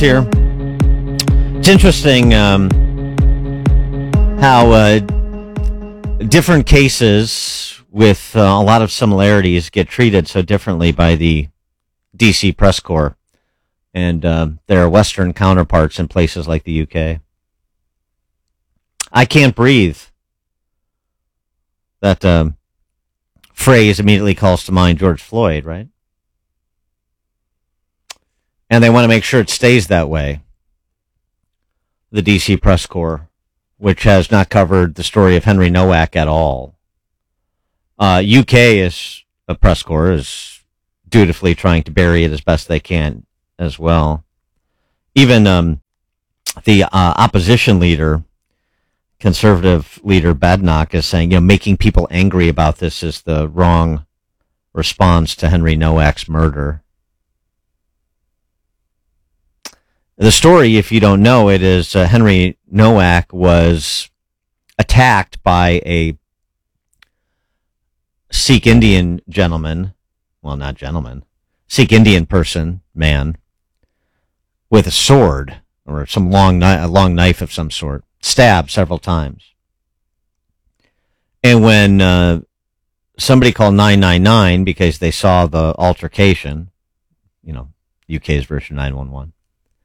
here. It's interesting how different cases with a lot of similarities get treated so differently by the DC press corps and their Western counterparts in places like the UK. I can't breathe. That phrase immediately calls to mind George Floyd, right? And they want to make sure it stays that way. The DC press corps, which has not covered the story of Henry Nowak at all. UK is a press corps is dutifully trying to bury it as best they can as well. Even the opposition leader, conservative leader Badenoch, is saying, making people angry about this is the wrong response to Henry Nowak's murder. The story, if you don't know it, is Henry Nowak was attacked by a Sikh Indian gentleman, well, not gentleman, Sikh Indian man, with a sword or a long knife of some sort, stabbed several times. And when somebody called 999 because they saw the altercation, UK's version 911,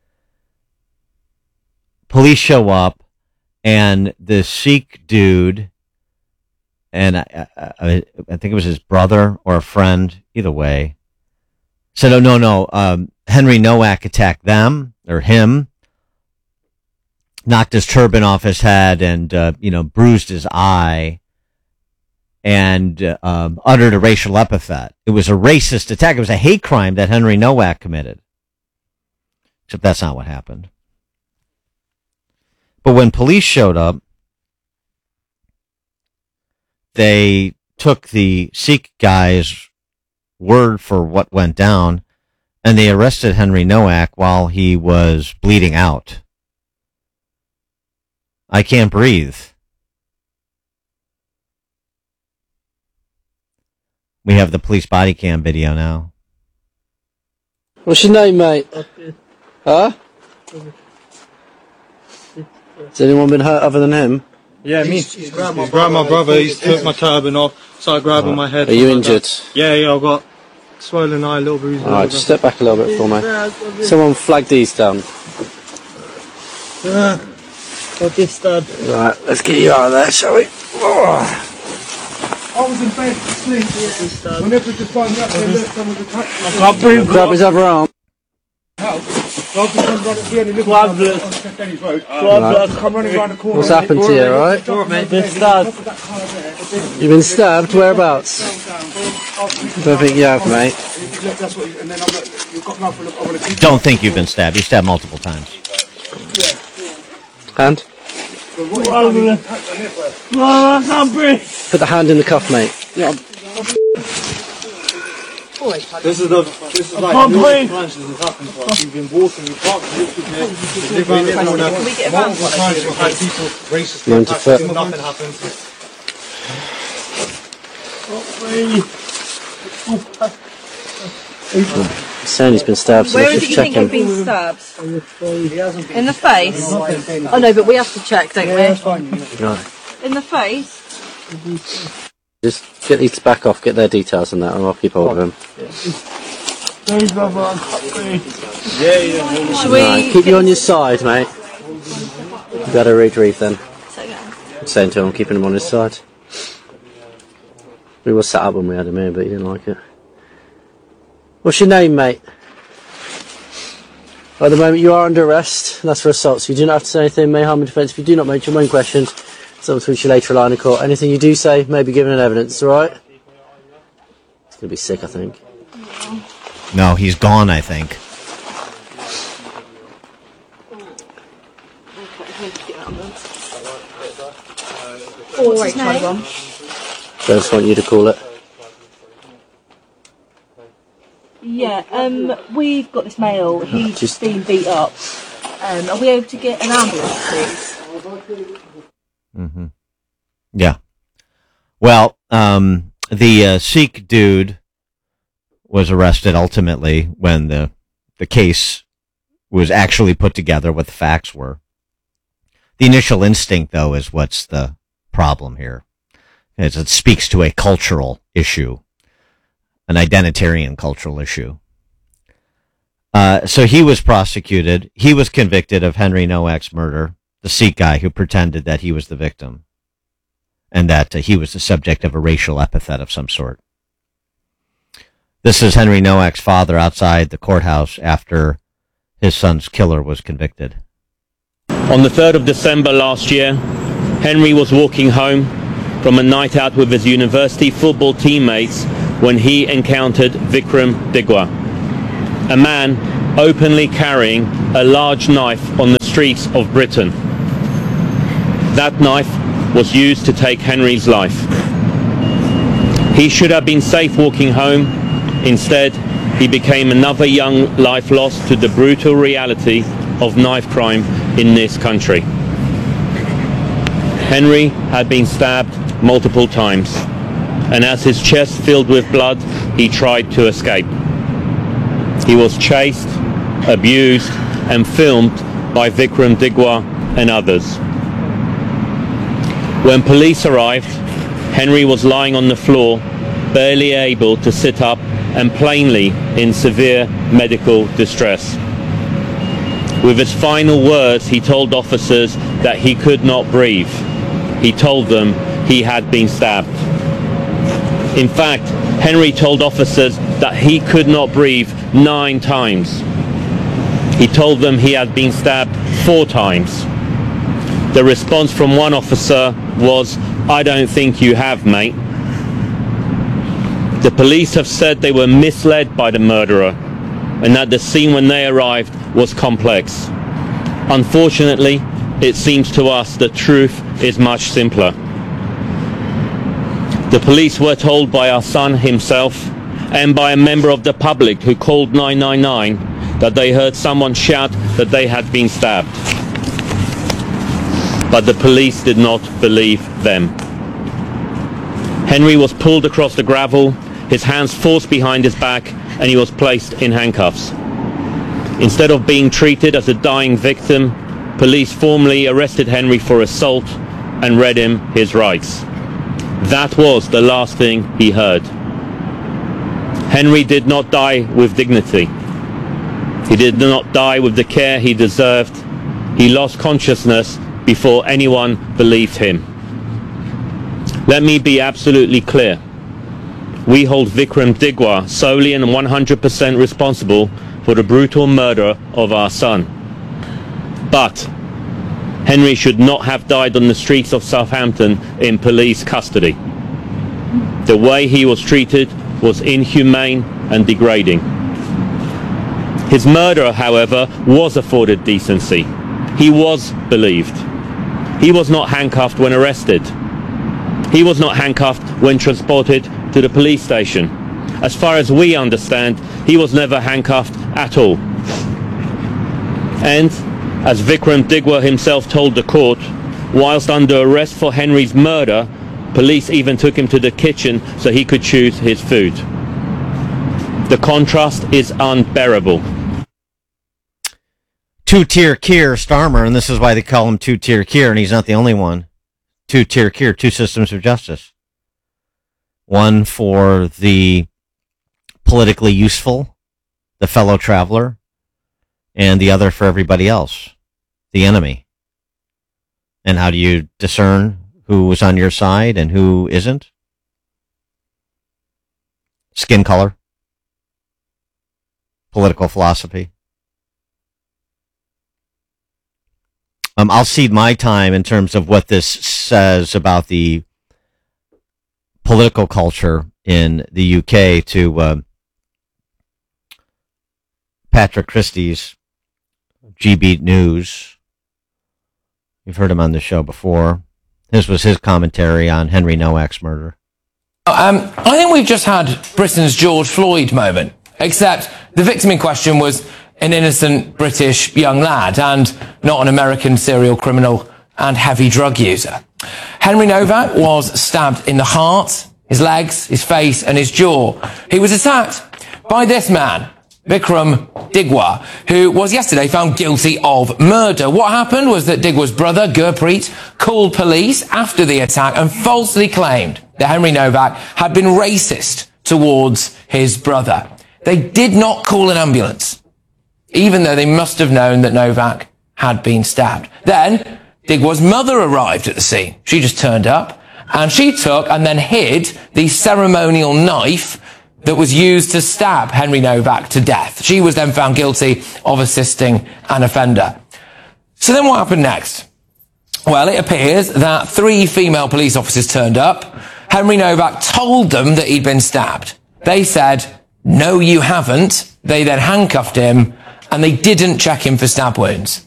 police show up, and the Sikh dude, and I think it was his brother or a friend, either way, said, "Oh, no, Henry Nowak attacked them, or him, knocked his turban off his head and, bruised his eye, and uttered a racial epithet. It was a racist attack. It was a hate crime that Henry Nowak committed." Except that's not what happened. But when police showed up, they took the Sikh guy's word for what went down, and they arrested Henry Nowak while he was bleeding out. I can't breathe. We have the police body cam video now. What's your name, mate? Huh? Has anyone been hurt other than him? Yeah, me. He's grabbed my brother. He's took my turban off, started grabbing my head. Are you injured? Yeah, I've got swollen eye, a little bruise. Alright, just step back a little bit for me. Someone flag these down. Got this stud. Right, let's get you out of there, shall we? I was in bed asleep. Whenever just find me up there, look, someone's attacked me. I can't breathe. Grab his other arm. What's happened to you, alright? Been stabbed. You've been stabbed? Whereabouts? Don't think you have, mate. Don't think you've been stabbed. You're stabbed multiple times. Hand? I can't breathe. Put the hand in the cuff, mate. Yeah. This is like multiple times this has happened to us. We've been walking, we parked multiple times we've had people racistly attack us, nothing happens. He's saying he's been stabbed, so Where let's is it just you check think you've him. been stabbed? In the face? Oh no, but we have to check, don't we? Right. In the face? Just get these back off, get their details on that, and I'll keep hold of him. Should we... Right, keep you on your side, mate. You better retrieve then. I'm saying to him, I'm keeping him on his side. We were sat up when we had him here, but he didn't like it. What's your name, mate? At the moment you are under arrest, and that's for assault, so you do not have to say anything, may harm in defence. If you do not mention your own questions, someone will you later line of court. Anything you do say may be given in evidence, alright? He's going to be sick, I think. No, he's gone, I think. What's his name? I just want you to call it. Yeah, we've got this male. He's Just- been beat up. Are we able to get an ambulance, please? Mm-hmm. Yeah. Well, the Sikh dude was arrested ultimately when the case was actually put together what the facts were. The initial instinct, though, is what's the problem here. It speaks to a cultural issue, an identitarian cultural issue. So he was prosecuted. He was convicted of Henry Nowak's murder, the Sikh guy who pretended that he was the victim and that he was the subject of a racial epithet of some sort. This is Henry Nowak's father outside the courthouse after his son's killer was convicted. On the 3rd of December last year, Henry was walking home from a night out with his university football teammates when he encountered Vikram Digwa, a man openly carrying a large knife on the streets of Britain. That knife was used to take Henry's life. He should have been safe walking home. Instead, he became another young life lost to the brutal reality of knife crime in this country. Henry had been stabbed multiple times, and as his chest filled with blood, he tried to escape. He was chased, abused, and filmed by Vikram Digwa and others. When police arrived, Henry was lying on the floor, barely able to sit up and plainly in severe medical distress. With his final words, he told officers that he could not breathe. He told them he had been stabbed. In fact, Henry told officers that he could not breathe 9 times. He told them he had been stabbed 4 times. The response from one officer was, "I don't think you have, mate." The police have said they were misled by the murderer and that the scene when they arrived was complex. Unfortunately, it seems to us the truth is much simpler. The police were told by our son himself and by a member of the public who called 999 that they heard someone shout that they had been stabbed. But the police did not believe them. Henry was pulled across the gravel, his hands forced behind his back, and he was placed in handcuffs. Instead of being treated as a dying victim, police formally arrested Henry for assault and read him his rights. That was the last thing he heard. Henry did not die with dignity. He did not die with the care he deserved. He lost consciousness before anyone believed him. Let me be absolutely clear. We hold Vikram Digwa solely and 100% responsible for the brutal murder of our son. But Henry should not have died on the streets of Southampton in police custody. The way he was treated was inhumane and degrading. His murderer, however, was afforded decency. He was believed. He was not handcuffed when arrested. He was not handcuffed when transported to the police station. As far as we understand, he was never handcuffed at all. And, as Vikram Digwa himself told the court, whilst under arrest for Henry's murder, police even took him to the kitchen so he could choose his food. The contrast is unbearable. Two-tier Keir Starmer, and this is why they call him two-tier Keir, and he's not the only one. Two-tier Keir, 2 systems of justice. One for the politically useful, the fellow traveler, and the other for everybody else, the enemy. And how do you discern who is on your side and who isn't? Skin color, political philosophy. I'll cede my time in terms of what this says about the political culture in the UK to Patrick Christie's GB News. You've heard him on the show before. This was his commentary on Henry Nowak's murder. I think we've just had Britain's George Floyd moment, except the victim in question was an innocent British young lad and not an American serial criminal and heavy drug user. Henry Nowak was stabbed in the heart, his legs, his face and his jaw. He was attacked by this man Vikram Digwa, who was yesterday found guilty of murder. What happened was that Digwa's brother, Gurpreet, called police after the attack and falsely claimed that Henry Novak had been racist towards his brother. They did not call an ambulance, even though they must have known that Novak had been stabbed. Then, Digwa's mother arrived at the scene. She just turned up, and she took and then hid the ceremonial knife that was used to stab Henry Novak to death. She was then found guilty of assisting an offender. So then what happened next? Well, it appears that 3 female police officers turned up. Henry Novak told them that he'd been stabbed. They said, "No, you haven't." They then handcuffed him, and they didn't check him for stab wounds.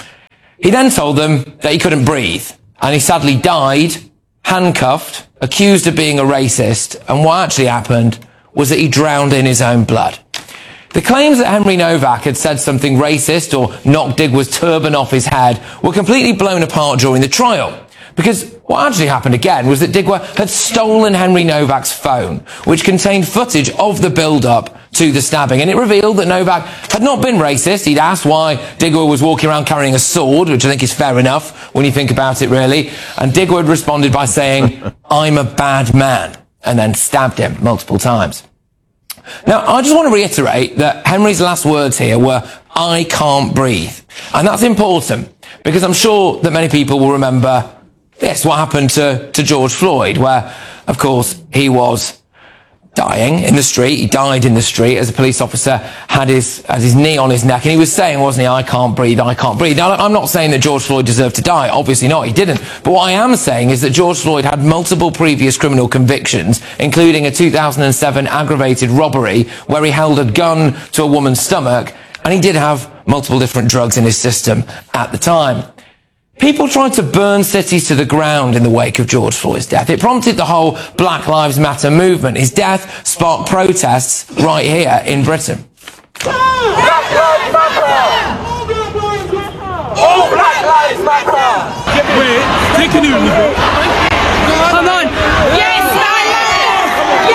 He then told them that he couldn't breathe, and he sadly died, handcuffed, accused of being a racist, and what actually happened was that he drowned in his own blood. The claims that Henry Novak had said something racist or knocked Digwa's turban off his head were completely blown apart during the trial. Because what actually happened again was that Digwa had stolen Henry Novak's phone, which contained footage of the build-up to the stabbing. And it revealed that Novak had not been racist. He'd asked why Digwa was walking around carrying a sword, which I think is fair enough when you think about it, really. And Digwa had responded by saying, "I'm a bad man," and then stabbed him multiple times. Now, I just want to reiterate that Henry's last words here were, "I can't breathe." And that's important, because I'm sure that many people will remember this, what happened to George Floyd, where, of course, he was dying in the street. He died in the street as a police officer had his knee on his neck, and he was saying, wasn't he, "I can't breathe, I can't breathe." Now, I'm not saying that George Floyd deserved to die. Obviously not, he didn't. But what I am saying is that George Floyd had multiple previous criminal convictions, including a 2007 aggravated robbery where he held a gun to a woman's stomach, and he did have multiple different drugs in his system at the time. People tried to burn cities to the ground in the wake of George Floyd's death. It prompted the whole Black Lives Matter movement. His death sparked protests right here in Britain. Black Lives Matter! All Black Lives Matter! Take a new one. Come on! Yes, my man!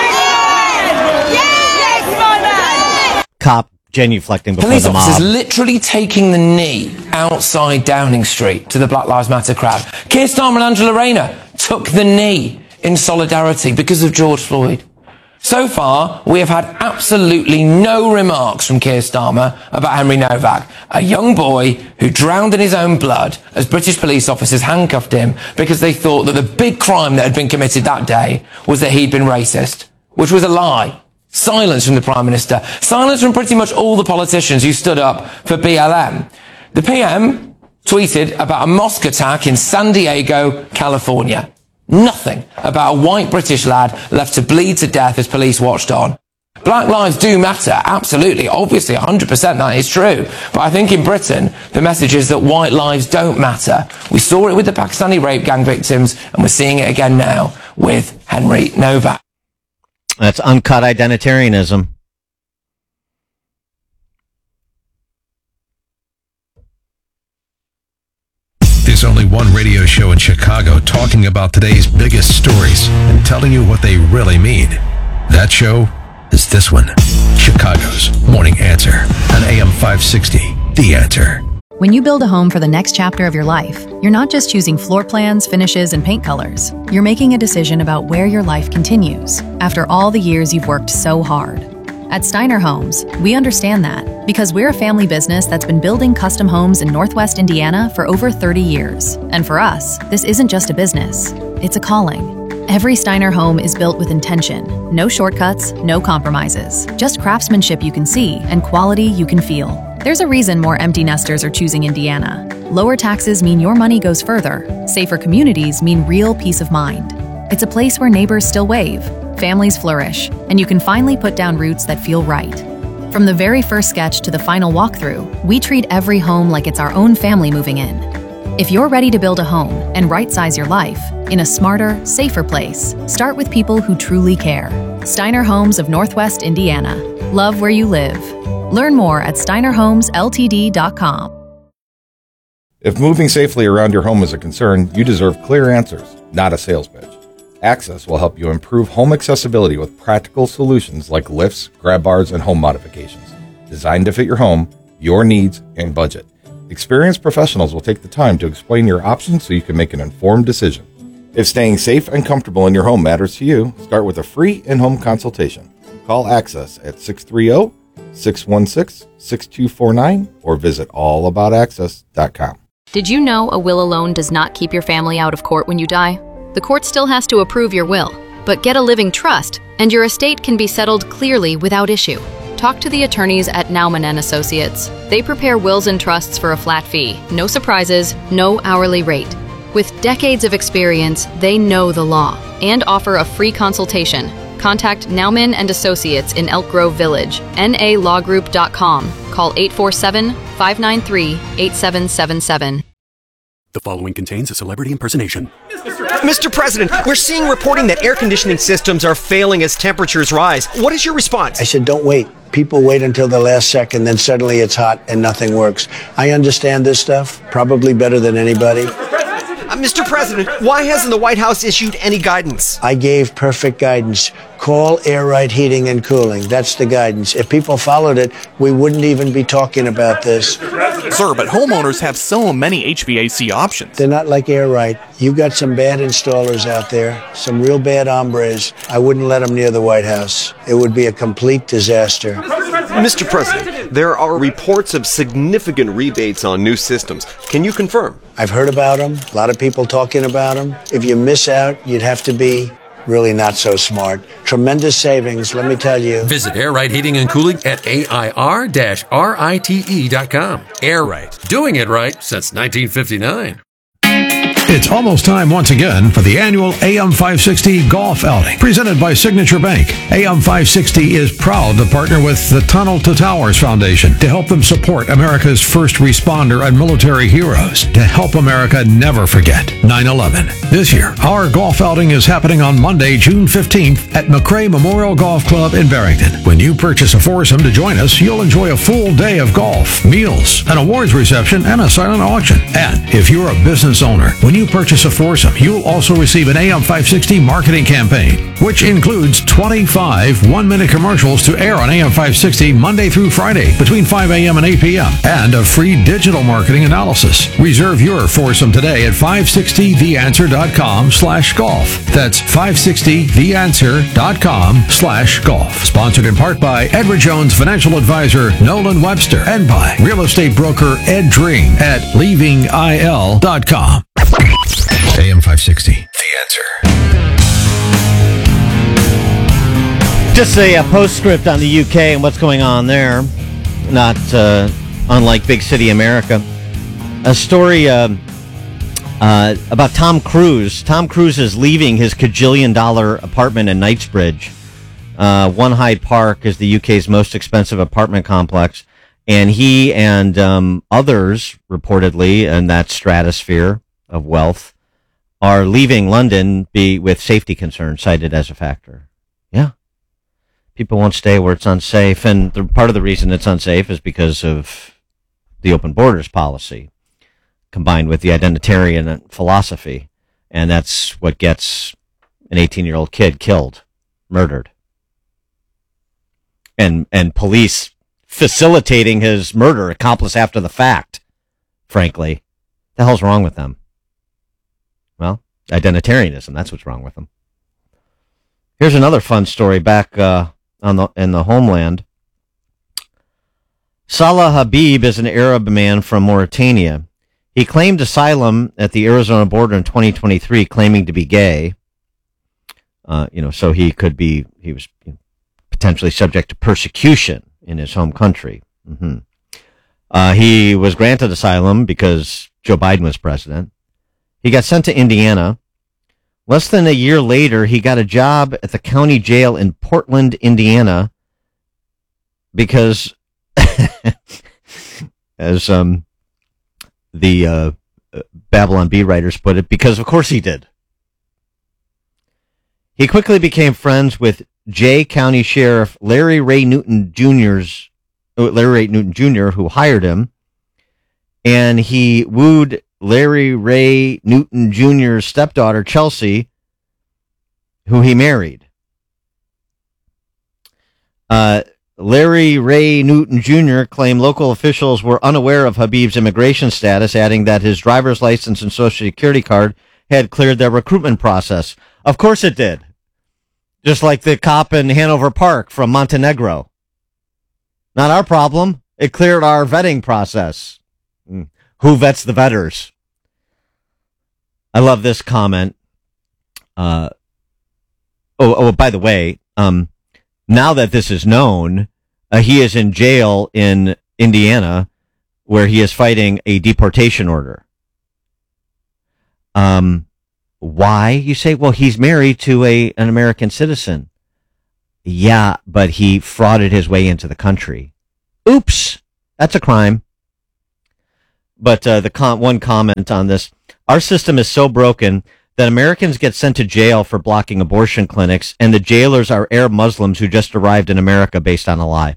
Yes, my man! Cop genuflecting before Police the mob. officers literally taking the knee outside Downing Street to the Black Lives Matter crowd. Keir Starmer and Angela Rayner took the knee in solidarity because of George Floyd. So far, we have had absolutely no remarks from Keir Starmer about Henry Novak, a young boy who drowned in his own blood as British police officers handcuffed him because they thought that the big crime that had been committed that day was that he'd been racist, which was a lie. Silence from the Prime Minister. Silence from pretty much all the politicians who stood up for BLM. The PM tweeted about a mosque attack in San Diego, California. Nothing about a white British lad left to bleed to death as police watched on. Black lives do matter, absolutely, obviously, 100% that is true. But I think in Britain, the message is that white lives don't matter. We saw it with the Pakistani rape gang victims, and we're seeing it again now with Henry Novak. That's uncut identitarianism. There's only one radio show in Chicago talking about today's biggest stories and telling you what they really mean. That show is this one, Chicago's Morning Answer on AM 560, The Answer. When you build a home for the next chapter of your life, you're not just choosing floor plans, finishes, and paint colors. You're making a decision about where your life continues after all the years you've worked so hard. At Steiner Homes, we understand that because we're a family business that's been building custom homes in Northwest Indiana for over 30 years. And for us, this isn't just a business, it's a calling. Every Steiner home is built with intention. No shortcuts, no compromises. Just craftsmanship you can see and quality you can feel. There's a reason more empty nesters are choosing Indiana. Lower taxes mean your money goes further. Safer communities mean real peace of mind. It's a place where neighbors still wave, families flourish, and you can finally put down roots that feel right. From the very first sketch to the final walkthrough, we treat every home like it's our own family moving in. If you're ready to build a home and right-size your life in a smarter, safer place, start with people who truly care. Steiner Homes of Northwest Indiana. Love where you live. Learn more at steinerhomesltd.com. If moving safely around your home is a concern, you deserve clear answers, not a sales pitch. Access will help you improve home accessibility with practical solutions like lifts, grab bars, and home modifications. designed to fit your home, your needs, and budget. Experienced professionals will take the time to explain your options so you can make an informed decision. If staying safe and comfortable in your home matters to you, start with a free in-home consultation. Call Access at 630-616-6249 or visit allaboutaccess.com. Did you know a will alone does not keep your family out of court when you die? The court still has to approve your will, but get a living trust, and your estate can be settled clearly without issue. Talk to the attorneys at Naumann & Associates. They prepare wills and trusts for a flat fee, no surprises, no hourly rate. With decades of experience, they know the law and offer a free consultation. Contact Naumann & Associates in Elk Grove Village, nalawgroup.com. Call 847-593-8777. The following contains a celebrity impersonation. Mr. President, we're seeing reporting that air conditioning systems are failing as temperatures rise. What is your response? I said, don't wait. People wait until the last second, then suddenly it's hot and nothing works. I understand this stuff, probably better than anybody. Mr. President, why hasn't the White House issued any guidance? I gave perfect guidance. Call Air Right Heating and Cooling. That's the guidance. If people followed it, we wouldn't even be talking about this. Sir, but homeowners have so many HVAC options. They're not like Air Right. You've got some bad installers out there, some real bad hombres. I wouldn't let them near the White House. It would be a complete disaster. Mr. President, there are reports of significant rebates on new systems. Can you confirm? I've heard about them. A lot of people talking about them. If you miss out, you'd have to be really not so smart. Tremendous savings, let me tell you. Visit Air Right Heating and Cooling at AIR-RITE.com. Air Right. Doing it right since 1959. It's almost time once again for the annual AM 560 Golf Outing, presented by Signature Bank. AM 560 is proud to partner with the Tunnel to Towers Foundation to help them support America's first responder and military heroes, to help America never forget 9/11. This year, our golf outing is happening on Monday, June 15th at McRae Memorial Golf Club in Barrington. When you purchase a foursome to join us, you'll enjoy a full day of golf, meals, an awards reception, and a silent auction. And if you're a business owner, when you purchase a foursome, you'll also receive an AM 560 marketing campaign, which includes 25 one-minute commercials to air on AM 560 Monday through Friday between 5 a.m. and 8 p.m. and a free digital marketing analysis. Reserve your foursome today at 560theanswer.com/golf. That's 560theanswer.com/golf. Sponsored in part by Edward Jones Financial Advisor Nolan Webster and by real estate broker Ed Dream at leavingil.com. AM 560, The Answer. Just a postscript on the UK and what's going on there. Not unlike big city America. A story about Tom Cruise. Tom Cruise is leaving his $1,000,000,000 apartment in Knightsbridge. One Hyde Park is the UK's most expensive apartment complex. And he and others, reportedly, in that stratosphere of wealth, are leaving London with safety concerns cited as a factor. Yeah. People won't stay where it's unsafe. And part of the reason it's unsafe is because of the open borders policy combined with the identitarian philosophy. And that's what gets an 18-year-old kid killed, murdered. And police facilitating his murder, accomplice after the fact, frankly. The hell's wrong with them? Well, identitarianism, that's what's wrong with them. Here's another fun story back in the homeland. Salah Habib is an Arab man from Mauritania. He claimed asylum at the Arizona border in 2023, claiming to be gay. So he was potentially subject to persecution in his home country. Mm-hmm. He was granted asylum because Joe Biden was president. He got sent to Indiana. Less than a year later, he got a job at the county jail in Portland, Indiana, because, as the Babylon Bee writers put it, because of course he did. He quickly became friends with Jay County Sheriff Larry Ray Newton Jr., who hired him, and he wooed Larry Ray Newton Jr.'s stepdaughter, Chelsea, who he married. Larry Ray Newton Jr. claimed local officials were unaware of Habib's immigration status, adding that his driver's license and Social Security card had cleared their recruitment process. Of course it did. Just like the cop in Hanover Park from Montenegro. Not our problem. It cleared our vetting process. Who vets the vetters? I love this comment. By the way, now that this is known, he is in jail in Indiana where he is fighting a deportation order. Why? You say, well, he's married to an American citizen. Yeah, but he frauded his way into the country. Oops, that's a crime. But one comment on this, our system is so broken that Americans get sent to jail for blocking abortion clinics, and the jailers are Arab Muslims who just arrived in America based on a lie.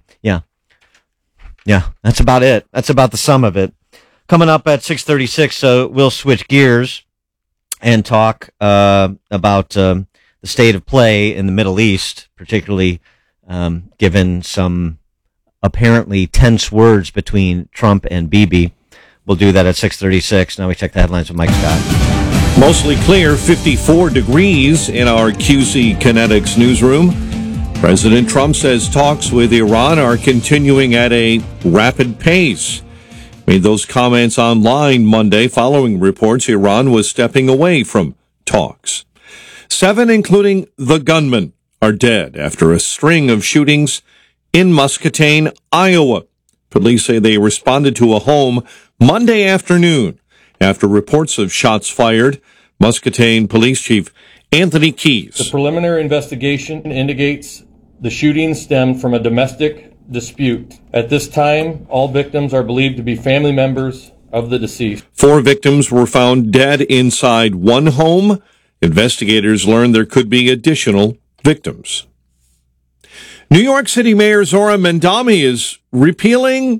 Yeah, that's about it. That's about the sum of it. Coming up at 6:36, we'll switch gears and talk about the state of play in the Middle East, particularly given some apparently tense words between Trump and Bibi. We'll do that at 6:36. Now we check the headlines with Mike Scott. Mostly clear, 54 degrees in our QC Kinetics newsroom. President Trump says talks with Iran are continuing at a rapid pace. Made those comments online Monday following reports Iran was stepping away from talks. 7, including the gunman, are dead after a string of shootings in Muscatine, Iowa. Police say they responded to a home Monday afternoon after reports of shots fired. Muscatine Police Chief Anthony Keys. The preliminary investigation indicates the shooting stemmed from a domestic dispute. At this time, all victims are believed to be family members of the deceased. 4 victims were found dead inside one home. Investigators learned there could be additional victims. New York City Mayor Zohran Mamdani is repealing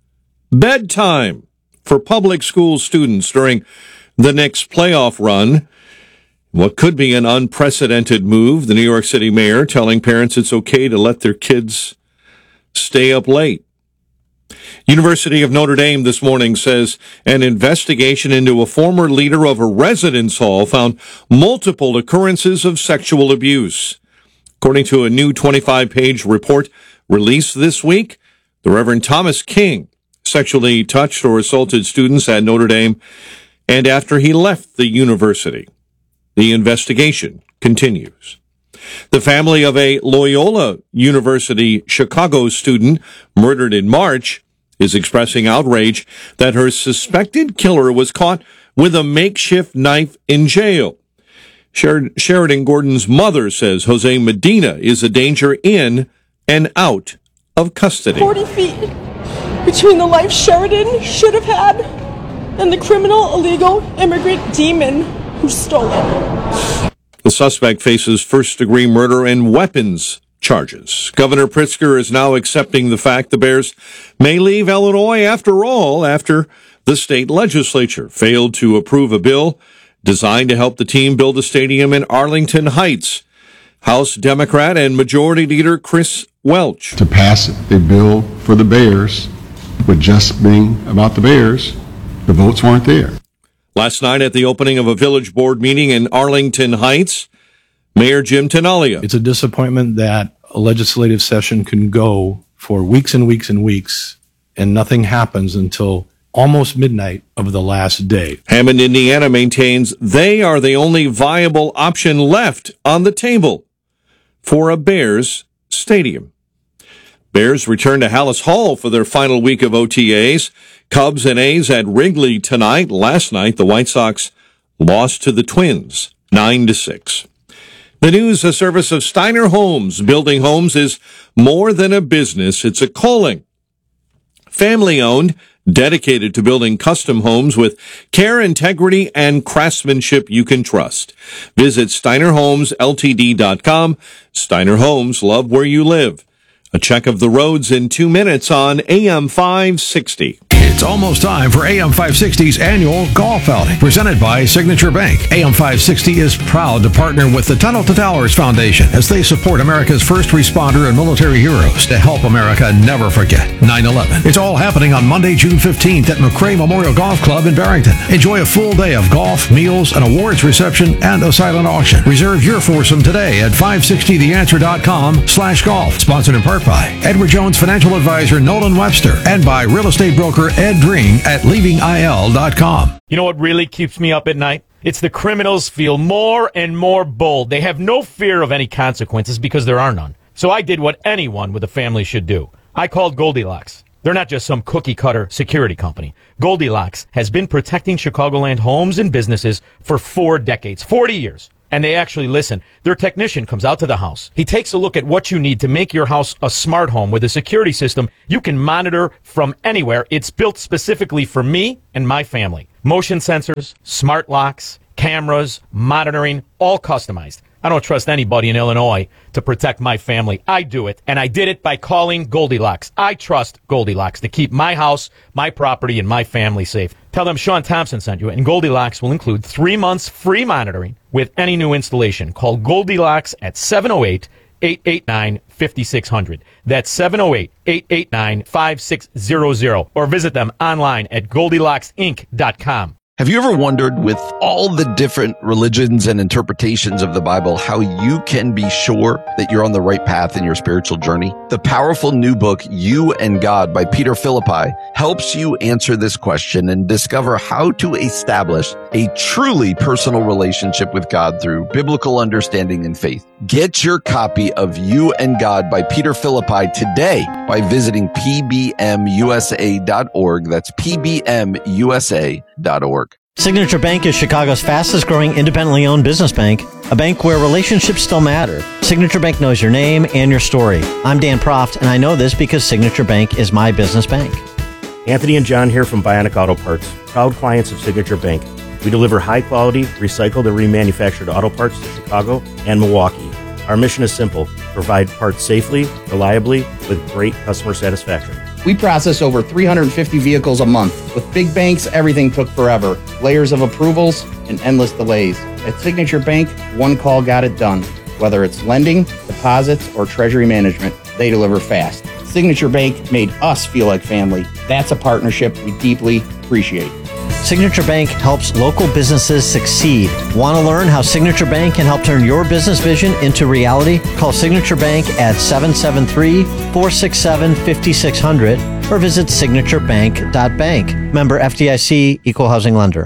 bedtime for public school students during the next playoff run. What could be an unprecedented move, the New York City mayor telling parents it's okay to let their kids stay up late. University of Notre Dame this morning says an investigation into a former leader of a residence hall found multiple occurrences of sexual abuse. According to a new 25-page report released this week, the Reverend Thomas King sexually touched or assaulted students at Notre Dame and after he left the university. The investigation continues. The family of a Loyola University Chicago student murdered in March is expressing outrage that her suspected killer was caught with a makeshift knife in jail. Sheridan Gordon's mother says Jose Medina is a danger in and out of custody. 40 feet between the life Sheridan should have had and the criminal illegal immigrant demon who stole it. The suspect faces first-degree murder and weapons charges. Governor Pritzker is now accepting the fact the Bears may leave Illinois after all, after the state legislature failed to approve a bill designed to help the team build a stadium in Arlington Heights. House Democrat and Majority Leader Chris Welch. To pass a bill for the Bears, with just being about the Bears, the votes weren't there. Last night at the opening of a village board meeting in Arlington Heights, Mayor Jim Tenaglia. It's a disappointment that a legislative session can go for weeks and weeks and weeks, and nothing happens until almost midnight of the last day. Hammond, Indiana maintains they are the only viable option left on the table for a Bears stadium. Bears return to Hallis Hall for their final week of OTAs. Cubs and A's at Wrigley tonight. Last night, the White Sox lost to the Twins 9-6. The news, a service of Steiner Homes. Building homes is more than a business. It's a calling. Family-owned, dedicated to building custom homes with care, integrity, and craftsmanship you can trust. Visit SteinerHomesLTD.com. Steiner Homes, love where you live. A check of the roads in 2 minutes on AM 560. It's It's almost time for AM 560's annual golf outing, presented by Signature Bank. AM 560 is proud to partner with the Tunnel to Towers Foundation as they support America's first responder and military heroes to help America never forget 9/11. It's all happening on Monday, June 15th at McRae Memorial Golf Club in Barrington. Enjoy a full day of golf, meals, an awards reception, and a silent auction. Reserve your foursome today at 560theanswer.com/golf. Sponsored in part by Edward Jones Financial Advisor Nolan Webster and by real estate broker Ed Dring at leavingil.com. You know what really keeps me up at night? It's the criminals feel more and more bold. They have no fear of any consequences because there are none. So I did what anyone with a family should do. I called Goldilocks. They're not just some cookie-cutter security company. Goldilocks has been protecting Chicagoland homes and businesses for 4 decades, 40 years. And they actually listen. Their technician comes out to the house. He takes a look at what you need to make your house a smart home with a security system you can monitor from anywhere. It's built specifically for me and my family. Motion sensors, smart locks, cameras, monitoring, all customized. I don't trust anybody in Illinois to protect my family. I do it, and I did it by calling Goldilocks. I trust Goldilocks to keep my house, my property, and my family safe. Tell them Sean Thompson sent you, and Goldilocks will include 3 months free monitoring with any new installation. Call Goldilocks at 708-889-5600. That's 708-889-5600. Or visit them online at GoldilocksInc.com. Have you ever wondered, with all the different religions and interpretations of the Bible, how you can be sure that you're on the right path in your spiritual journey? The powerful new book, You and God by Peter Philippi, helps you answer this question and discover how to establish a truly personal relationship with God through biblical understanding and faith. Get your copy of You and God by Peter Philippi today by visiting pbmusa.org. That's pbmusa.org. Signature Bank is Chicago's fastest growing independently owned business bank, a bank where relationships still matter. Signature Bank knows your name and your story. I'm Dan Proft, and I know this because Signature Bank is my business bank. Anthony and John here from Bionic Auto Parts, proud clients of Signature Bank. We deliver high-quality, recycled and remanufactured auto parts to Chicago and Milwaukee. Our mission is simple: provide parts safely, reliably, with great customer satisfaction. We process over 350 vehicles a month. With big banks, everything took forever. Layers of approvals and endless delays. At Signature Bank, one call got it done. Whether it's lending, deposits, or treasury management, they deliver fast. Signature Bank made us feel like family. That's a partnership we deeply appreciate. Signature Bank helps local businesses succeed. Want to learn how Signature Bank can help turn your business vision into reality? Call Signature Bank at 773-467-5600 or visit signaturebank.bank. Member FDIC, Equal Housing Lender.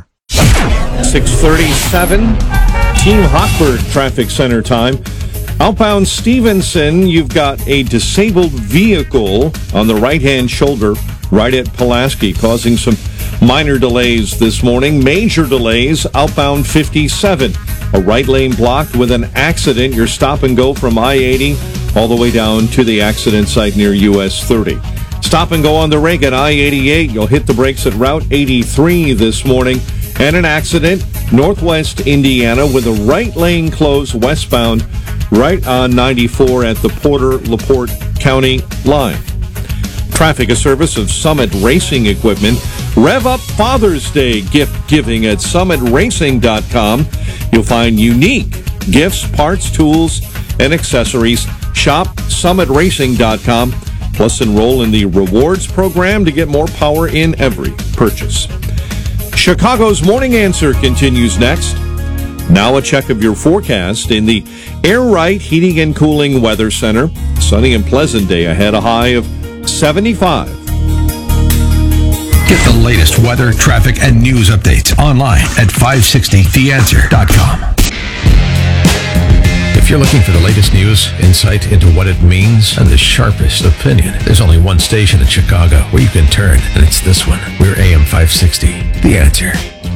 6:37, Team Hochberg Traffic Center time. Outbound Stevenson, you've got a disabled vehicle on the right-hand shoulder right at Pulaski, causing some minor delays this morning. Major delays outbound 57. A right lane blocked with an accident. Your stop and go from I-80 all the way down to the accident site near US 30. Stop and go on the Reagan I-88. You'll hit the brakes at Route 83 this morning. And an accident northwest Indiana with a right lane closed westbound right on 94 at the Porter-LaPorte County line. Traffic, a service of Summit Racing Equipment. Rev up Father's Day gift giving at summitracing.com. You'll find unique gifts, parts, tools, and accessories. Shop summitracing.com. Plus enroll in the rewards program to get more power in every purchase. Chicago's Morning Answer continues next. Now a check of your forecast in the Air Right Heating and Cooling Weather Center. Sunny and pleasant day ahead, a high of 75. Get the latest weather, traffic, and news updates online at 560theanswer.com. If you're looking for the latest news, insight into what it means, and the sharpest opinion, there's only one station in Chicago where you can turn, and it's this one. We're AM 560, The Answer.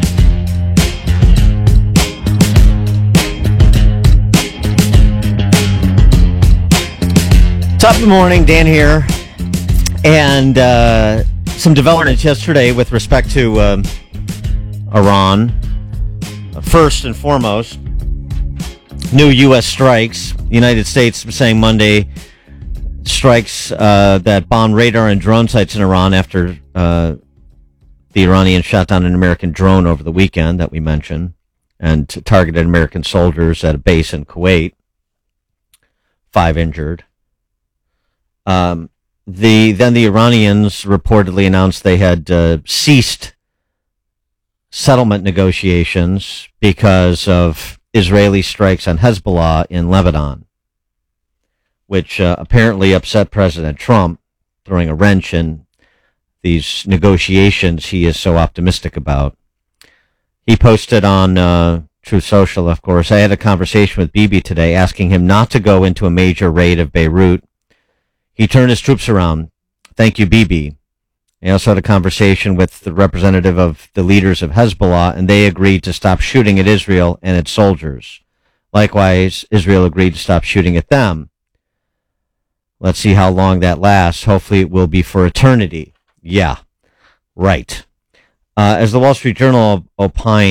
Top of the morning, Dan here. And some developments yesterday with respect to Iran. First and foremost, new U.S. strikes. The United States saying Monday strikes that bomb radar and drone sites in Iran after The Iranians shot down an American drone over the weekend that we mentioned and targeted American soldiers at a base in Kuwait. 5 injured. Then the Iranians reportedly announced they had ceased settlement negotiations because of Israeli strikes on Hezbollah in Lebanon, which apparently upset President Trump, throwing a wrench in these negotiations he is so optimistic about. He posted on Truth Social, of course, I had a conversation with Bibi today asking him not to go into a major raid of Beirut. He turned his troops around. Thank you, Bibi. I also had a conversation with the representative of the leaders of Hezbollah, and they agreed to stop shooting at Israel and its soldiers. Likewise, Israel agreed to stop shooting at them. Let's see how long that lasts. Hopefully it will be for eternity. Yeah, right. As the Wall Street Journal opined,